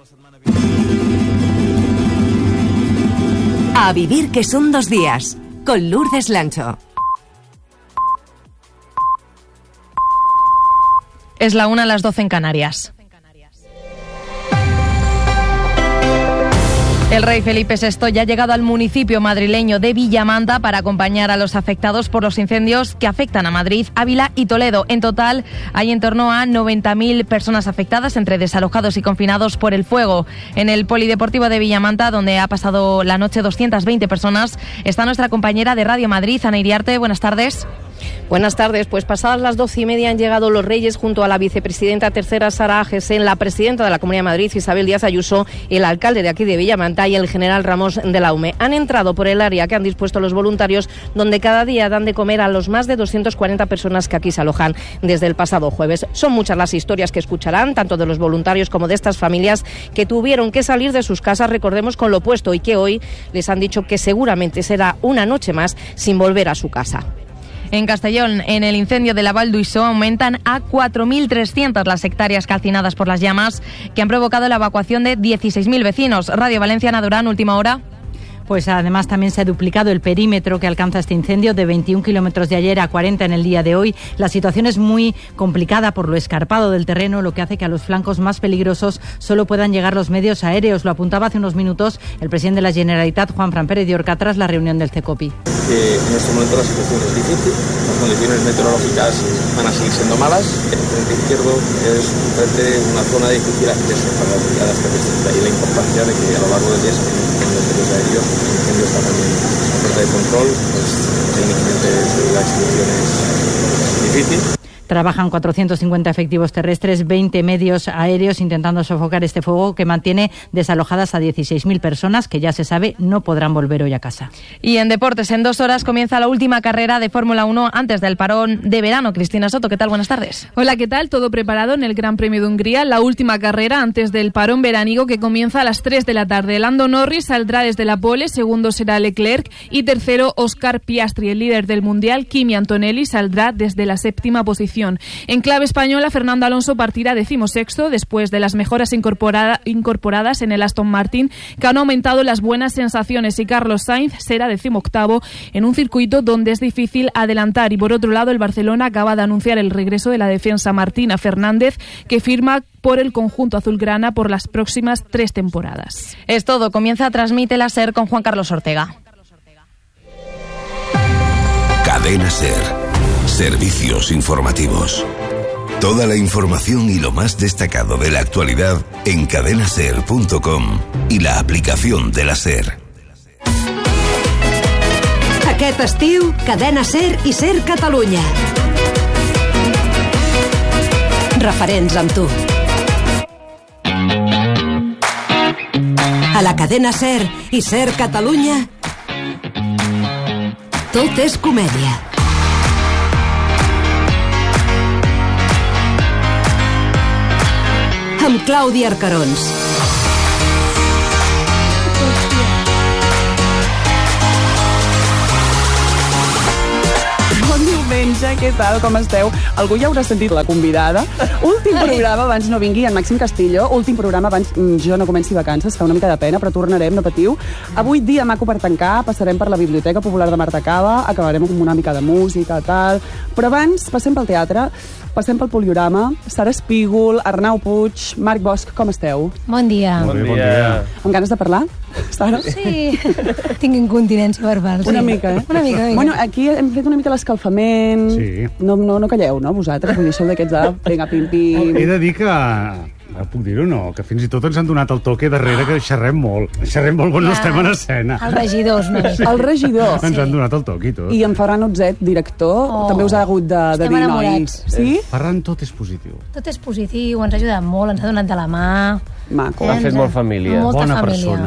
A vivir que son 2 días, con Lourdes Lancho. Es la 1 a las 12 en Canarias. El rey Felipe VI ya ha llegado al municipio madrileño de Villamanta para acompañar a los afectados por los incendios que afectan a Madrid, Ávila y Toledo. En total, hay en torno a 90.000 personas afectadas, entre desalojados y confinados por el fuego. En el Polideportivo de Villamanta, donde ha pasado la noche 220 personas, está nuestra compañera de Radio Madrid, Ana Iriarte. Buenas tardes. Buenas tardes. Pues pasadas las 12:30 han llegado los Reyes junto a la vicepresidenta tercera Sara Agesen, la presidenta de la Comunidad de Madrid Isabel Díaz Ayuso, el alcalde de aquí de Villamanta y el general Ramos de la UME. Han entrado por el área que han dispuesto los voluntarios, donde cada día dan de comer a los más de 240 personas que aquí se alojan desde el pasado jueves. Son muchas las historias que escucharán, tanto de los voluntarios como de estas familias que tuvieron que salir de sus casas, recordemos, con lo opuesto, y que hoy les han dicho que seguramente será una noche más sin volver a su casa. En Castellón, en el incendio de la Val d'Uixó, aumentan a 4.300 las hectáreas calcinadas por las llamas, que han provocado la evacuación de 16.000 vecinos. Radio Valencia, Ana Durán, última hora. Pues además también se ha duplicado el perímetro que alcanza este incendio, de 21 kilómetros de ayer a 40 en el día de hoy. La situación es muy complicada por lo escarpado del terreno, lo que hace que a los flancos más peligrosos solo puedan llegar los medios aéreos. Lo apuntaba hace unos minutos el presidente de la Generalitat, Juanfran Pérez de Orca, tras la reunión del CECOPI. En este momento la situación es difícil, las condiciones meteorológicas van a seguir siendo malas. El frente izquierdo es una zona de difícil acceso para las brigadas terrestres. De ahí la importancia de que a lo largo del día se tienen los medios aéreos. El incendio está también a falta de control, pues técnicamente la extinción es difícil. Trabajan 450 efectivos terrestres, 20 medios aéreos intentando sofocar este fuego que mantiene desalojadas a 16.000 personas que, ya se sabe, no podrán volver hoy a casa. Y en deportes, en 2 horas comienza la última carrera de Fórmula 1 antes del parón de verano. Cristina Soto, ¿qué tal? Buenas tardes. Hola, ¿qué tal? Todo preparado en el Gran Premio de Hungría, la última carrera antes del parón veraniego que comienza a las 3 de la tarde. Lando Norris saldrá desde la pole, segundo será Leclerc y tercero Oscar Piastri. El líder del Mundial, Kimi Antonelli, saldrá desde la 7ª posición. En clave española, Fernando Alonso partirá 16º después de las mejoras incorporadas en el Aston Martin, que han aumentado las buenas sensaciones, y Carlos Sainz será 18º en un circuito donde es difícil adelantar. Y por otro lado, el Barcelona acaba de anunciar el regreso de la defensa Martina Fernández, que firma por el conjunto azulgrana por las próximas 3 temporadas. Es todo. Comienza Transmite la SER con Juan Carlos Ortega. Cadena SER. Servicios informativos. Toda la información y lo más destacado de la actualidad en cadenaser.com y la aplicación de la SER. Aquest estiu, Cadena SER i SER Catalunya. Referents amb tu. A la Cadena SER i SER Catalunya, tot és comèdia. Amb Clàudia Arcarons. Bon diumenge, què tal, com esteu? Algú ja haurà sentit la convidada. Últim programa abans no vingui en Màxim Castillo, últim programa abans jo no comenci vacances, fa una mica de pena, però tornarem, no patiu. Avui dia maco per tancar, passarem per la Biblioteca Popular de Marta Cava, acabarem amb una mica de música, tal, però abans passem pel teatre, passem pel Poliorama. Sara Espígol, Arnau Puig, Marc Bosch, com esteu? Bon dia. Bon dia. Amb ganes de parlar, Sara? Sí, tinc incontinència verbal. Una mica, eh? Una mica. Bueno, aquí hem fet una mica l'escalfament. Sí. No calleu, no, vosaltres? Vull dir, sou d'aquests de vinga, pim-pim. He de dir que... Puc dir-ho, no? Que fins i tot ens han donat el toque darrere que xerrem molt. Xerrem molt quan no estem en escena. Els regidors, no? El regidor. Ens han donat el toque i tot. I en Ferran Otzet, director, també us ha hagut de dir noi. Sí? Ferran, tot és positiu. Tot és positiu, ens ha ajudat molt, ens ha donat de la mà. Maco. L'ha fet molt família. Molta Bona família. persona.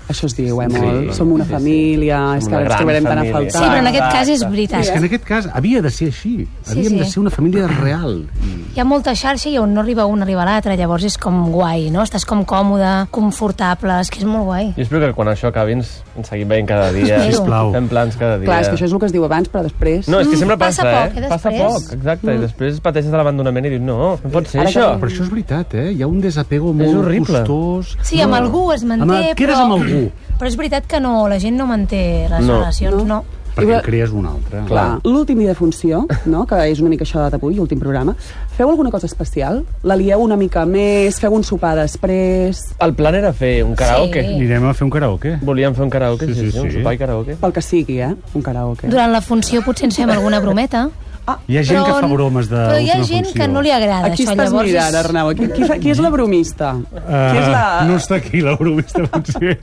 Això es diu, molt. Som una família, és que ara ens trobarem tan a faltar. Sí, però en aquest cas és veritat. És que en aquest cas havia de ser així. Havíem de ser una família real. Hi ha molta xarxa i on no arriba un arriba l'altre, llavors és com guai, no? Estàs com còmode, confortable, és que és molt guai. Jo espero que quan això acabi ens seguim veient cada dia. Sisplau. Fem plans cada dia. Clar, és que això és el que es diu abans, però després... No, és que sempre passa, poc, Passa poc, exacte. I després pateixes de l'abandonament i dius, no pot ser això. Però això és veritat, Hi ha un desapego molt costós. Sí, amb algú es manté, Quedes amb algú. Però és veritat que no, la gent no manté les relacions, no. Perquè en crees un altre. Clar. L'últim dia de funció, no? Que és una mica això d'avui, l'últim programa, feu alguna cosa especial? La lieu una mica més? Feu un sopar després? El plan era fer un karaoke. Sí. Anirem a fer un karaoke. Volíem fer un karaoke, sí, un sopar i karaoke. Pel que sigui, un karaoke. Durant la funció potser ens fem alguna brometa. Hi ha gent que fa bromes de Però hi ha gent que no li agrada Aquí això. estàs mirant, Arnau. Qui és la bromista? Qui és la... No està aquí la bromista, potser.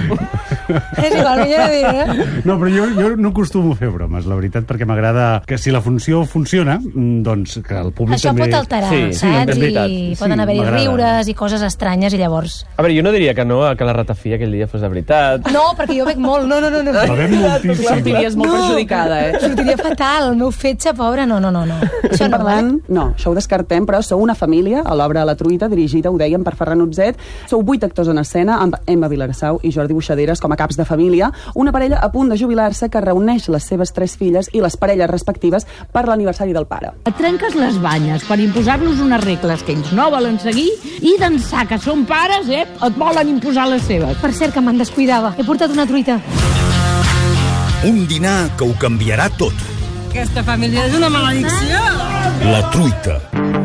És igual, millor dir, No, però jo no acostumo a fer bromes, la veritat, perquè m'agrada que si la funció funciona, doncs que el públic això també... pot alterar, saps? I poden haver-hi riures i coses estranyes i llavors... A veure, jo no diria que no, que la ratafia aquell dia fos de veritat. No, perquè jo bec molt, no. La bec moltíssim. Sortiries molt perjudicada, Sortiria fatal, el meu fetge, pobre, no. Això no, no, això ho descartem, però sou una família a l'obra A la truita, dirigida, ho dèiem, per Ferran Utzet. Sou 8 actors en escena, amb Emma Vilarassau i Jordi Buixaderes com a caps de família, una parella a punt de jubilar-se que reuneix les seves 3 filles i les parelles respectives per l'aniversari del pare. Et trenques les banyes per imposar-los unes regles que ells no volen seguir i d'ençà que són pares, et volen imposar les seves. Per cert, que me'n descuidava. He portat una truita. Un dinar que ho canviarà tot. Aquesta família és una maledicció. La truita.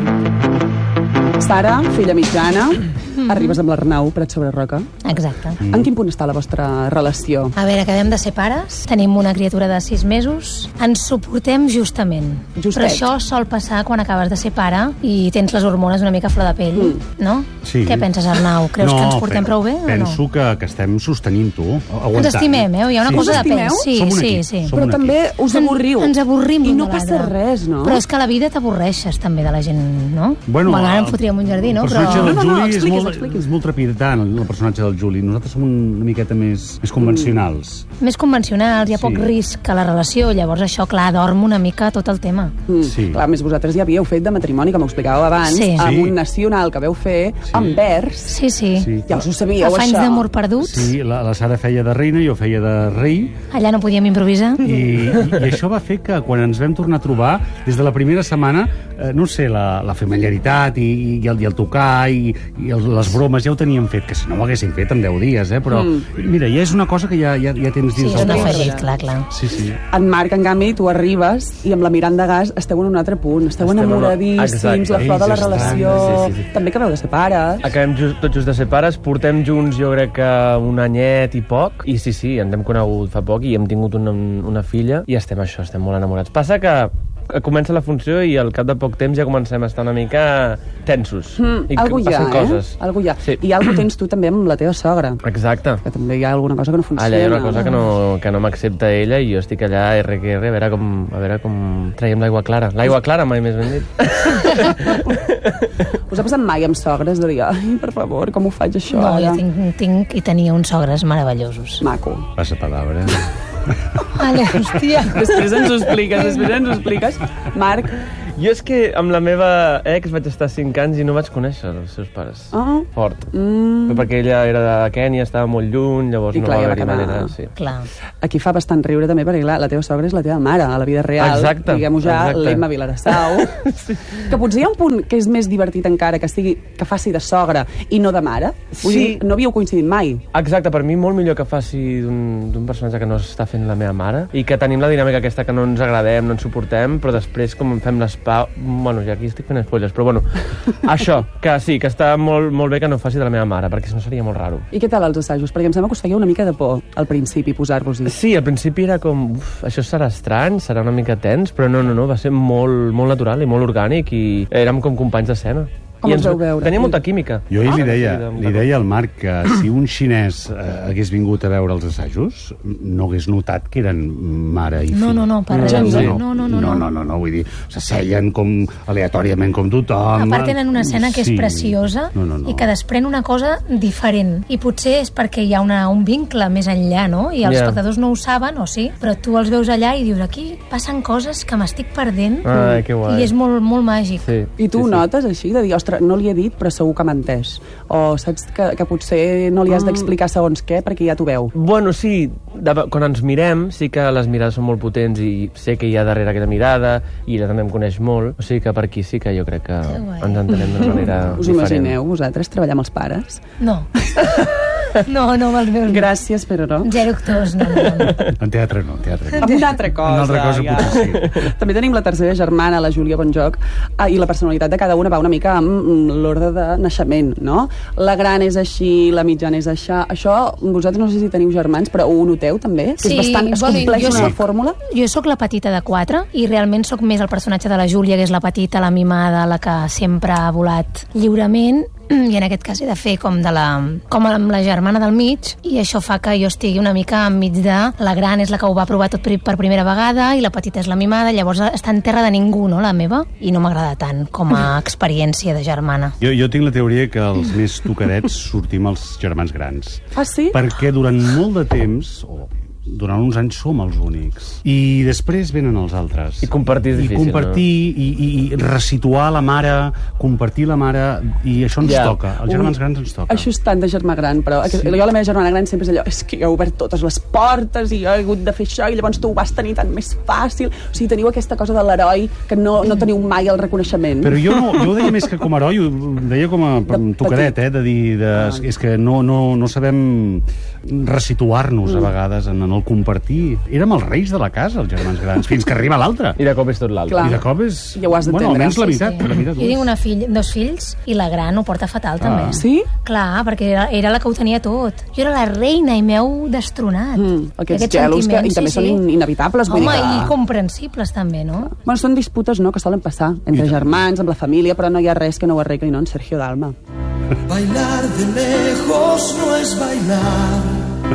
Sara, filla mitjana, arribes amb l'Arnau, Prat sobre Roca. Exacte. En quin punt està la vostra relació? A veure, acabem de ser pares, tenim una criatura de 6 mesos, ens suportem justament. Però això sol passar quan acabes de ser pare i tens les hormones una mica a flor de pell, no? Sí. Què penses, Arnau? Creus que ens portem prou bé o no? Penso que estem sostenint-ho, aguantant. Ens estimem, Hi ha una cosa de pell. Sí. Però també us avorriu. Ens avorrim i no una passa res, no? Però és que a la vida t'avorreixes també de la gent, no? Bueno, ara em fotríem un jardí, no? El personatge del Juli és molt trepidant, el personatge del Juli. Nosaltres som una miqueta més convencionals. Més convencionals, hi ha poc risc a la relació, llavors això, clar, dorm una mica tot el tema. Clar, més vosaltres ja havíeu fet de matrimoni, com explicàveu abans, amb un nacional que veu fer amb vers. Sí. Ja us ho sabíeu, això. Afanys d'amor perduts. Sí, la Sara feia de reina, jo feia de rei. Allà no podíem improvisar. I això va fer que quan ens vam tornar a trobar, des de la primera setmana, no sé, la familiaritat i el tocar i les bromes ja ho teníem fet, que si no ho haguéssim fet en 10 dies, però mira, ja és una cosa que ja tens dins del cos. Sí, és un afegit, clar. Sí. En Marc, en canvi, tu arribes i amb la Miranda Gas esteu en un altre punt, esteu enamoradíssims, la flor de la relació, també acabeu de ser pares. Acabem tot just de ser pares, portem junts jo crec que un anyet i poc, i sí, ens hem conegut fa poc i hem tingut una filla i estem molt enamorats. Passa que comença la funció i al cap de poc temps ja comencem a estar una mica tensos. Algú hi ha, coses. Algú hi ha. Sí. I algú tens tu també amb la teva sogra. Exacte. Que també hi ha alguna cosa que no funciona. Allà hi ha una cosa que no m'accepta ella i jo estic allà RQR a veure com traiem l'aigua clara. L'aigua clara, mai més ben dit. Us ha passat mai amb sogres de dir, ai, per favor, com ho faig això? No, jo tinc i tenia uns sogres meravellosos. Maco. Passa palabra. Vale, hòstia. Després ens ho expliques. Marc? Jo és que amb la meva ex vaig estar 5 anys i no vaig conèixer els seus pares. Fort. Però perquè ella era de Kènia, estava molt lluny, llavors no va haver-hi manera. Sí. Clar. Aquí fa bastant riure també, perquè clar, la teva sogra és la teva mare a la vida real. Exacte. Diguem-ho ja, l'Emma Vilarassau. Sí. Que potser hi ha un punt que és més divertit encara, que faci de sogra i no de mare. Vull dir, no havíeu coincidit mai. Exacte, per mi molt millor que faci d'un personatge que no està fent la meva mare i que tenim la dinàmica aquesta que no ens agradem, no ens suportem, però després com fem l'espai... Bueno, ja aquí estic fent spoilers, però bueno, això, que sí, que està molt bé que no faci de la meva mare, perquè si no seria molt raro. I què tal els assajos? Perquè em sembla que us feia una mica de por al principi posar-vos-hi. Sí, al principi era com, això serà estrany, serà una mica tens, però no, va ser molt natural i molt orgànic i érem com companys d'escena. Com els veu veure? Tenia molta química. Jo li deia al Marc que si un xinès hagués vingut a veure els assajos, no hagués notat que eren mare i fill. No, per res. No, vull dir, s'asseien com aleatòriament com tothom. A part tenen una escena que és preciosa i que desprèn una cosa diferent. I potser és perquè hi ha un vincle més enllà, no? I els espectadors no ho saben, o sí, però tu els veus allà i dius, aquí passen coses que m'estic perdent i és molt, molt màgic. Sí. I tu notes així, de dir, ostres, no li he dit, però segur que m'ha entès. O saps que potser no li has d'explicar segons què, perquè ja t'ho veu. Bueno, sí, quan ens mirem, sí que les mirades són molt potents i sé que hi ha darrere aquesta mirada i ella també em coneix molt. O sigui que per aquí sí que jo crec que ens entenem d'una manera diferent. Us imagineu, vosaltres, treballar amb els pares? No. No me'ls veus. Gràcies, però no. Zero actors, no. En teatre no. Amb una altra cosa. Una altra cosa potser sí. També tenim la tercera germana, la Júlia Bonjoc, i la personalitat de cada una va una mica amb l'ordre de naixement, no? La gran és així, la mitjana és això. Això, vosaltres no sé si teniu germans, però ho noteu també? Que és bastant, es compleix una fórmula? Jo sóc la petita de 4 i realment sóc més el personatge de la Júlia, que és la petita, la mimada, la que sempre ha volat lliurement, i en aquest cas he de fer com amb la germana del mig, i això fa que jo estigui una mica enmig de la gran és la que ho va provar tot per primera vegada i la petita és la mimada, llavors està en terra de ningú, no, la meva, i no m'agrada tant com a experiència de germana. Jo tinc la teoria que els més tocadets sortim els germans grans. Ah, sí? Perquè durant molt de temps, durant uns anys som els únics. I després venen els altres. I compartir és difícil, i resituar la mare, compartir la mare, i això ens toca. Els germans grans ens toca. Això és tant de germà gran, però jo la meva germana gran sempre és allò, és que jo he obert totes les portes i jo he hagut de fer això i llavors tu ho vas tenir tan més fàcil. O sigui, teniu aquesta cosa de l'heroi que no teniu mai el reconeixement. Però jo ho deia més que com a heroi, ho deia com a tocadet, de dir, és que no sabem resituar-nos a vegades en el compartir. Érem els reis de la casa, els germans grans, fins que arriba l'altre. I de cop és tot l'altre. I de cop és... Ja ho has d'entendre. Bueno, almenys la veritat. Jo tinc dos fills i la gran ho porta fatal, també. Sí? Clar, perquè era la que ho tenia tot. Jo era la reina i m'heu destronat. Aquests gelos que també són inevitables. Home, i comprensibles també, no? Bueno, són disputes, no?, que solen passar entre germans, amb la família, però no hi ha res que no ho arregli, no?, en Sergio Dalma. Bailar de lejos no es bailar.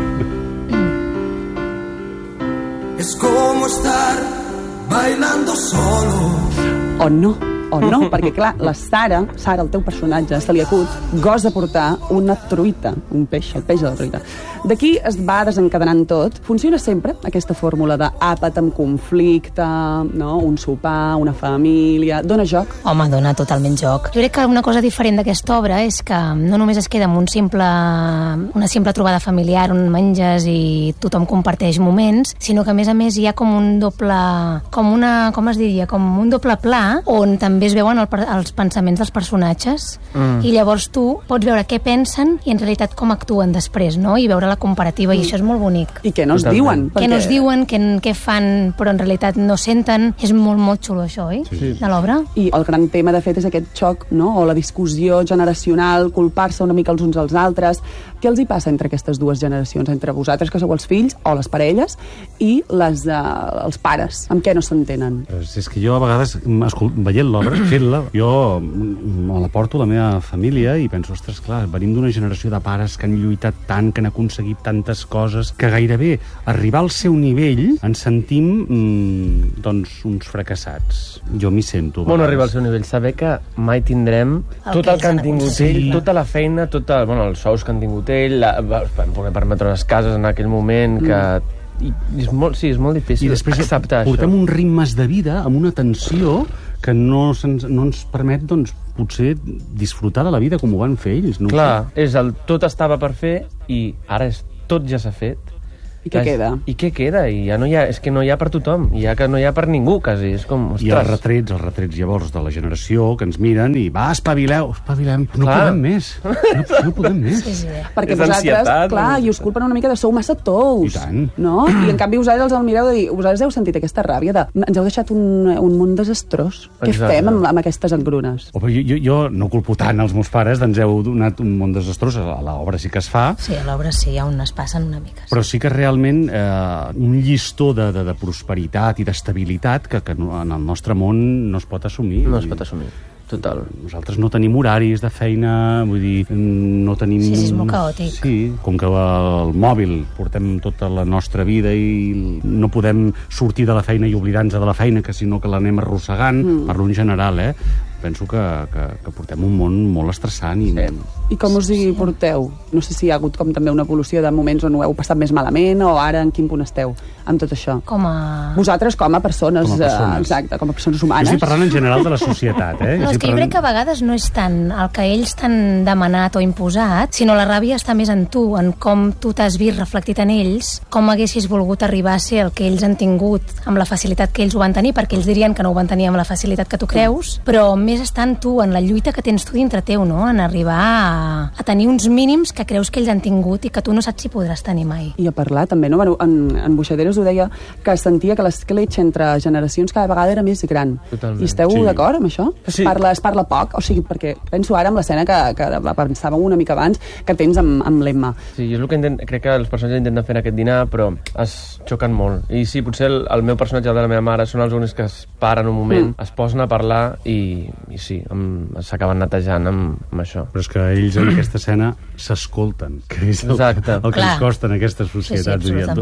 Es como estar bailando solo. O no, perquè clar, la Sara, el teu personatge, se li acut, gosa portar una truita, un peix, el peix de la truita. D'aquí es va desencadenant tot. Funciona sempre aquesta fórmula d'àpat amb conflicte, no? Un sopar, una família... Dóna joc? Home, dóna totalment joc. Jo crec que una cosa diferent d'aquesta obra és que no només es queda amb una simple trobada familiar on menges i tothom comparteix moments, sinó que a més hi ha com un doble... com un doble pla on també es veuen els pensaments dels personatges i llavors tu pots veure què pensen i en realitat com actuen després, no? I veure la comparativa, i això és molt bonic. I què no es diuen? Què no es diuen, què fan, però en realitat no senten. És molt, molt xulo, això, oi? Sí. De l'obra. I el gran tema, de fet, és aquest xoc, no?, o la discussió generacional, culpar-se una mica els uns als altres. Què els hi passa entre aquestes dues generacions? Entre vosaltres, que sou els fills, o les parelles, i els pares? Amb què no s'entenen? És que jo, a vegades, veient l'obra, fent-la, jo me la porto a la meva família i penso, ostres, clar, venim d'una generació de pares que han lluitat tant, que han aconseguit tantes coses, que gairebé arribar al seu nivell ens sentim, doncs, uns fracassats. Jo m'hi sento. Bueno, arribar al seu nivell, saber que mai tindrem tot el que han tingut ell, tota la feina, els sous que han tingut ell, vam poder permetre unes cases en aquell moment, que... I és molt difícil acceptar això. Portem uns ritmes de vida amb una tensió que no ens permet, doncs, potser disfrutar de la vida com ho van fer ells. No? Clar, tot estava per fer i ara tot ja s'ha fet. I què queda? I què queda? I ja no hi ha, és que no hi ha per tothom, que no hi ha per ningú, quasi. És com, ostres. I els retrets llavors de la generació que ens miren i va, espavilem. No podem més. No podem més. Sí. Perquè vosaltres, clar, i us culpen una mica de sou massa tous. I tant. No? I en canvi vosaltres el mireu de dir, vosaltres heu sentit aquesta ràbia de ens heu deixat un món desastrós. Què fem amb aquestes engrunes? Jo no culpo tant els meus pares, ens heu donat un món desastrós. A l'obra sí que es fa. Sí, a l'obra sí, on es passen una mica. Però sí que realment un llistó de prosperitat i d'estabilitat que en el nostre món no es pot assumir. No es pot assumir. Total. Nosaltres no tenim horaris de feina, vull dir, no tenim... Sí, és molt caòtic. Sí, com que el mòbil portem tota la nostra vida i no podem sortir de la feina i oblidar-nos de la feina, que sinó que l'anem arrossegant, parlo en general, penso que portem un món molt estressant i... I com us hi porteu? No sé si hi ha hagut com també una evolució de moments on ho heu passat més malament o ara en quin punt esteu amb tot això? Vosaltres com a persones, exacte, com a persones humanes. Jo estic parlant en general de la societat, No, és que jo crec que a vegades no és tant el que ells t'han demanat o imposat, sinó la ràbia està més en tu, en com tu t'has vist reflectit en ells, com haguessis volgut arribar a ser el que ells han tingut amb la facilitat que ells ho van tenir, perquè ells dirien que no ho van tenir amb la facilitat que tu creus, però més està en tu, en la lluita que tens tu dintre teu, no? En arribar a tenir uns mínims que creus que ells han tingut i que tu no saps si podràs tenir mai. I a parlar també, no? Bueno, en Buixaderes ho deia, que sentia que l'escletxa entre generacions cada vegada era més gran. Totalment. I esteu d'acord amb això? Sí. Es parla poc? O sigui, perquè penso ara amb l'escena que pensàvem una mica abans que tens amb l'Emma. Sí, jo crec que els personatges intenten fer en aquest dinar, però es xoquen molt. I sí, potser el meu personatge, el de la meva mare, són els únics que es paren un moment, es posen a parlar i sí, s'acaben netejant amb això. Però és que ells en aquesta escena s'escolten, que és el que ens costa en aquestes societats.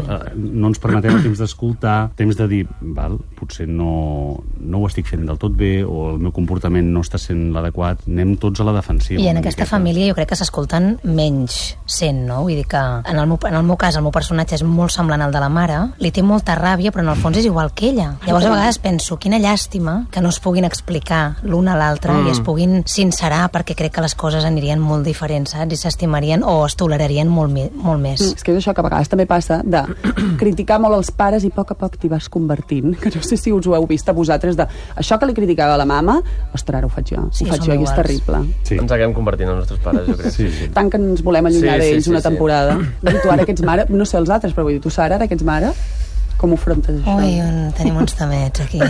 No ens permetem el temps d'escoltar, temps de dir, potser no ho estic fent del tot bé o el meu comportament no està sent l'adequat, anem tots a la defensiva. I en aquesta família jo crec que s'escolten menys sent, no? Vull dir que en el meu cas el meu personatge és molt semblant al de la mare, li té molta ràbia però en el fons és igual que ella. Llavors a vegades penso, quina llàstima que no es puguin explicar l'una a l'altra i es puguin sincerar, perquè crec que les coses anirien molt diferents, saps? I s'estimarien o es tolerarien molt més. És que és això que a vegades també passa de criticar molt els pares i a poc t'hi vas convertint, que no sé si us ho heu vist a vosaltres, de això que li criticava a la mama, ostres, ara ho faig jo, i és terrible. Sí. Ens acabem convertint els nostres pares, jo crec. Sí. Tant que ens volem allunyar d'ells una temporada. I tu ara que ets mare, no sé els altres, però vull dir, tu Sara, ara que ets mare, com ho afrontes això? Ui, tenim uns tamets aquí.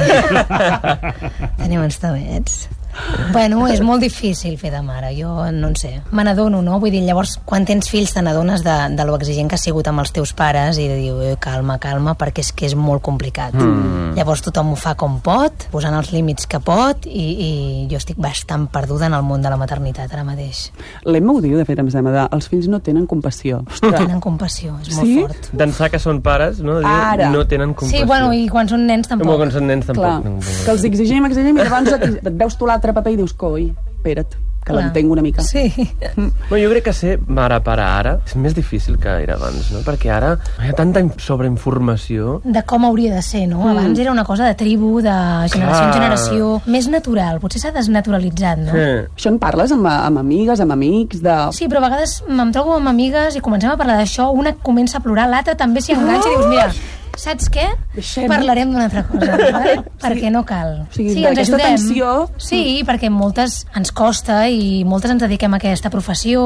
Tenim uns tamets. Bueno, és molt difícil fer de mare, jo no en sé. Me n'adono, no? Vull dir, llavors, quan tens fills te n'adones de lo exigent que has sigut amb els teus pares i de dir, calma, perquè és que és molt complicat. Llavors tothom ho fa com pot, posant els límits que pot i jo estic bastant perduda en el món de la maternitat ara mateix. L'Emma ho diu, de fet, em sembla, els fills no tenen compassió. No tenen compassió, és molt fort. D'ençà que són pares, no? No tenen compassió. Sí, bueno, i quan són nens tampoc. Quan són nens tampoc. Que els exigim, i llavors et veus tu l'altre paper i dius, coi, espera't, que l'entenc una mica. Sí. Bueno, jo crec que ser mare-pare ara és més difícil que era abans, no? Perquè ara hi ha tanta sobreinformació. De com hauria de ser, no? Abans era una cosa de tribu, de generació en generació, més natural, potser s'ha desnaturalitzat, no? Sí. Això en parles amb amigues, amb amics, de... Sí, però a vegades em trobo amb amigues i comencem a parlar d'això, una comença a plorar, l'altra també s'hi enganxa i dius, mira, saps què? Parlarem d'una altra cosa, perquè no cal. Sí, ens ajudem. Tensió... Sí, perquè moltes ens costa i moltes ens dediquem a aquesta professió,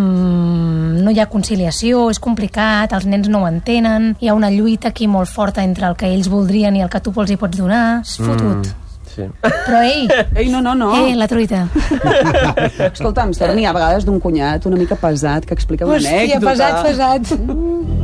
no hi ha conciliació, és complicat, els nens no ho entenen, hi ha una lluita aquí molt forta entre el que ells voldrien i el que tu els hi pots donar, és fotut. Sí. Però ei, no. La truita. Escolta, em sort n'hi ha a vegades d'un cunyat una mica pesat que explica una anècdota. Hòstia, pesat.